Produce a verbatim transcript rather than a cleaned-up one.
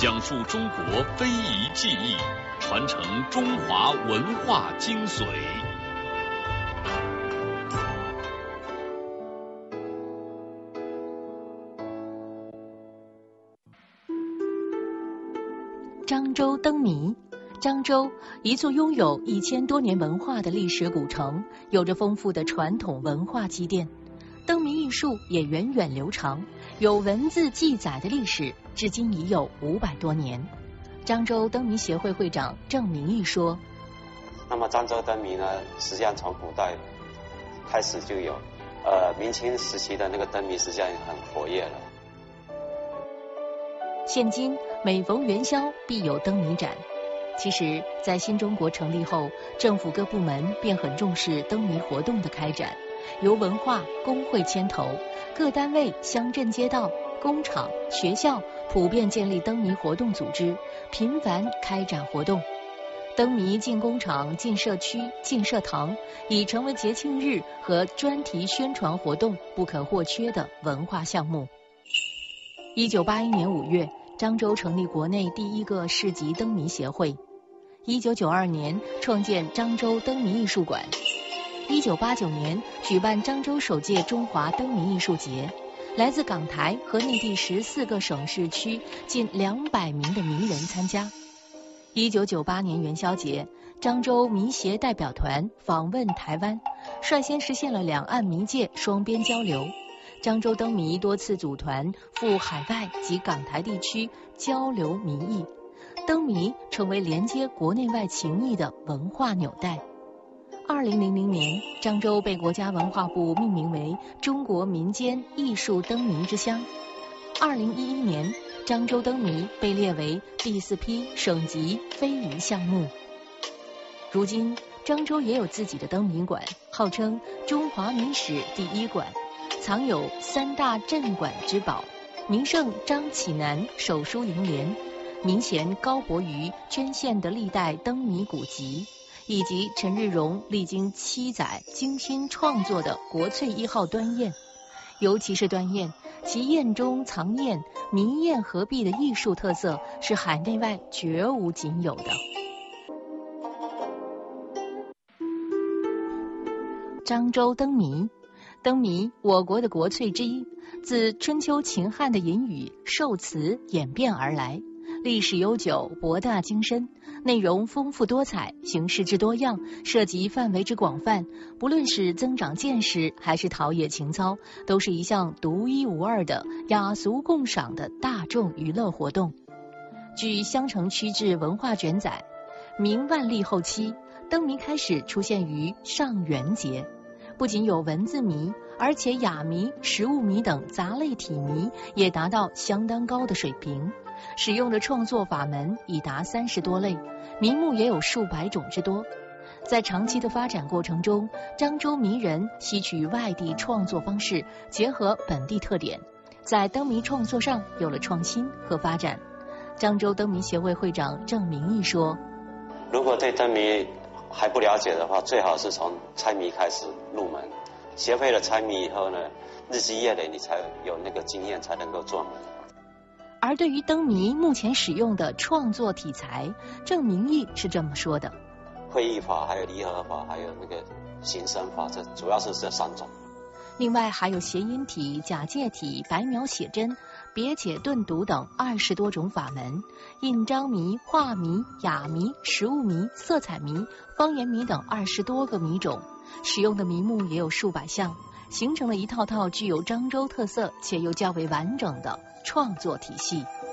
讲述中国非遗技艺，传承中华文化精髓。 漳州灯谜。漳州，一座拥有一千多年文化的历史古城，有着丰富的传统文化积淀。灯谜艺术也源远流长，有文字记载的历史，至今已有五百多年。漳州灯谜协会会长郑明义说：“ 那么漳州灯谜呢，实际上从古代开始就有，呃，明清时期的那个灯谜实际上很活跃了。 现今每逢元宵必有灯谜展。其实，在新中国成立后，政府各部门便很重视灯谜活动的开展。”由文化工会牵头，各单位、乡镇街道、工厂、学校普遍建立灯谜活动组织，频繁开展活动。灯谜进工厂、进社区、进社堂，已成为节庆日和专题宣传活动不可或缺的文化项目。一九八一年五月，漳州成立国内第一个市级灯谜协会。一九九二年，创建漳州灯谜艺术馆。一九八九年举办漳州首届中华灯谜艺术节，来自港台和内地十四个省市区近两百名的谜人参加。一九九八年元宵节，漳州谜协代表团访问台湾，率先实现了两岸谜界双边交流。漳州灯谜多次组团赴海外及港台地区交流谜艺，灯谜成为连接国内外情谊的文化纽带。二零零零年，漳州被国家文化部命名为中国民间艺术灯谜之乡。二零一一年，漳州灯谜被列为第四批省级非遗项目。如今，漳州也有自己的灯谜馆，号称中华谜史第一馆，藏有三大镇馆之宝：名圣张启南手书楹联，名贤高伯瑜捐献的历代灯谜古籍，以及陈日荣历经七载精心创作的国粹一号端砚。尤其是端砚，其砚中藏砚、谜砚合璧的艺术特色是海内外绝无仅有的。漳州灯谜。灯谜，我国的国粹之一，自春秋秦汉的隐语、寿词演变而来，历史悠久，博大精深，内容丰富多彩，形式之多样，涉及范围之广泛，不论是增长见识还是陶冶情操，都是一项独一无二的雅俗共赏的大众娱乐活动。据襄城区志文化卷载，明万历后期，灯谜开始出现于上元节，不仅有文字谜，而且雅谜、食物谜等杂类体谜也达到相当高的水平。使用的创作法门已达三十多类，谜目也有数百种之多。在长期的发展过程中，漳州谜人吸取外地创作方式，结合本地特点，在灯谜创作上有了创新和发展。漳州灯谜协会会长郑明义说：“ 如果对灯谜还不了解的话，最好是从猜谜开始入门。学会了猜谜以后呢，日积月累，你才有那个经验，才能够做门。” 而对于灯谜目前使用的创作题材，郑明义是这么说的： 会意法，还有离合法，还有那个形声法，这主要是这三种。 另外还有谐音体、假借体、白描写真、别解顿读等二十多种法门，印章谜、画谜、雅谜、食物谜、色彩谜、方言谜等二十多个谜种，使用的谜目也有数百项，形成了一套套具有漳州特色且又较为完整的创作体系。